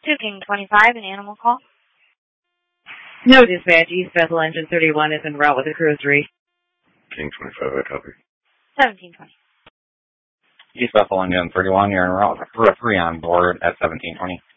2 King 25, an animal call. No dispatch, East Bethel Engine 31 is en route with a crew of 3. King 25, I copy. 1720. East Bethel Engine 31, you're en route with a crew of 3 on board at 1720.